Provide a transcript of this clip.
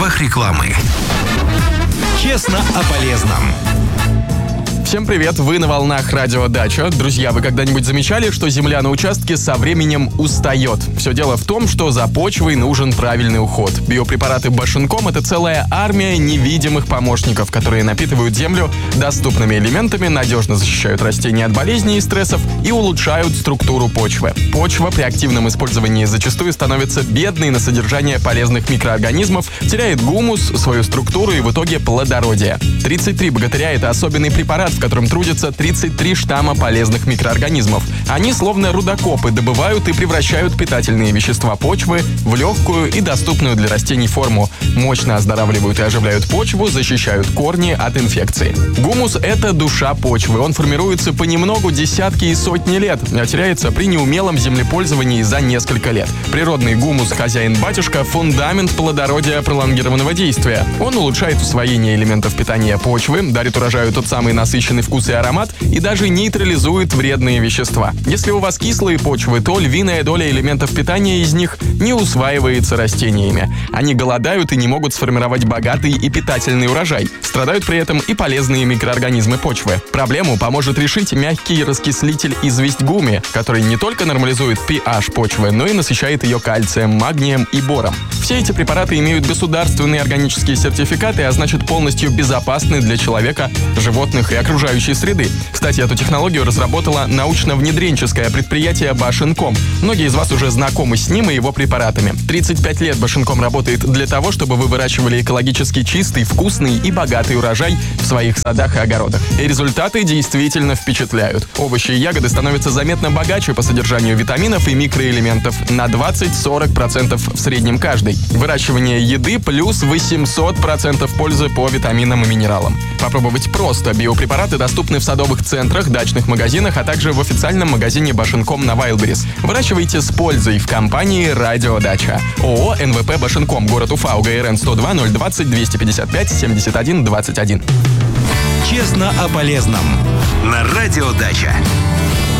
правах рекламы. Честно о полезном. Всем привет, вы на волнах Радио Дача. Друзья, вы когда-нибудь замечали, что земля на участке со временем устает? Все дело в том, что за почвой нужен правильный уход. Биопрепараты Башенком — это целая армия невидимых помощников, которые напитывают землю доступными элементами, надежно защищают растения от болезней и стрессов и улучшают структуру почвы. Почва при активном использовании зачастую становится бедной на содержание полезных микроорганизмов, теряет гумус, свою структуру и в итоге плодородие. 33 богатыря — это особенный препарат, в котором трудятся 33 штамма полезных микроорганизмов. Они, словно рудокопы, добывают и превращают питательные вещества почвы в легкую и доступную для растений форму. Мощно оздоравливают и оживляют почву, защищают корни от инфекций. Гумус — это душа почвы. Он формируется понемногу десятки и сотни лет, а теряется при неумелом землепользовании за несколько лет. Природный гумус «Хозяин-батюшка» — фундамент плодородия пролонгированного действия. Он улучшает усвоение элементов питания почвы, дарит урожаю тот самый насыщенный вкус и аромат и даже нейтрализует вредные вещества. Если у вас кислые почвы, то львиная доля элементов питания из них не усваивается растениями. Они голодают и не могут сформировать богатый и питательный урожай. Страдают при этом и полезные микроорганизмы почвы. Проблему поможет решить мягкий раскислитель известь гуми, который не только нормализует pH почвы, но и насыщает ее кальцием, магнием и бором. Все эти препараты имеют государственные органические сертификаты, а значит полностью безопасны для человека, животных и окружающей среды. Кстати, эту технологию разработало научно-внедренческое предприятие Башенком. Многие из вас уже знакомы с ним и его препаратами. 35 лет Башенком работает для того, чтобы вы выращивали экологически чистый, вкусный и богатый урожай в своих садах и огородах. И результаты действительно впечатляют. Овощи и ягоды становятся заметно богаче по содержанию витаминов и микроэлементов на 20-40% в среднем каждый. Выращивание еды плюс 800% пользы по витаминам и минералам. Попробовать просто. Биопрепараты доступны в садовых центрах, дачных магазинах, а также в официальном магазине Башенком на Wildberries. Выращивайте с пользой в компании Радио Дача. ООО НВП Башенком, город Уфа, УГРН 102 020 255 71 21. Честно о полезном. На Радио Дача.